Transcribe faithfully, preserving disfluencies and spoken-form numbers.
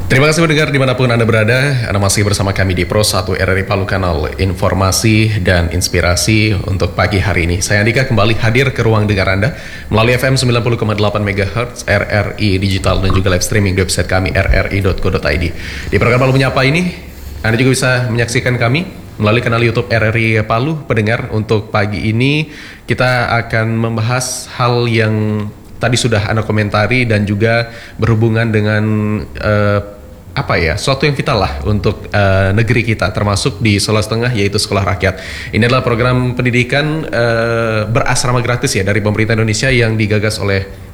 Terima kasih mendengar dimanapun Anda berada. Anda masih bersama kami di Pro satu R R I Palu, kanal informasi dan inspirasi untuk pagi hari ini. Saya Andika kembali hadir ke ruang dengar Anda melalui F M sembilan puluh koma delapan megahertz, R R I Digital, dan juga live streaming di website kami r r i dot co dot i d. Di program Palu Menyapa ini, Anda juga bisa menyaksikan kami melalui kanal YouTube R R I Palu. Pendengar, untuk pagi ini kita akan membahas hal yang tadi sudah Anda komentari dan juga berhubungan dengan uh, apa ya, suatu yang vital lah untuk uh, negeri kita, termasuk di Sulawesi Tengah, yaitu sekolah rakyat. Ini adalah program pendidikan uh, berasrama gratis ya dari pemerintah Indonesia yang digagas oleh